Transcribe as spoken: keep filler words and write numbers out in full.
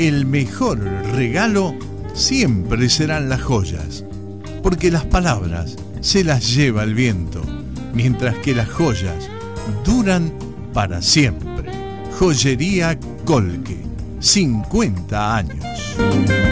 el mejor regalo siempre serán las joyas, porque las palabras se las lleva el viento, mientras que las joyas duran para siempre. Joyería Colque, cincuenta años.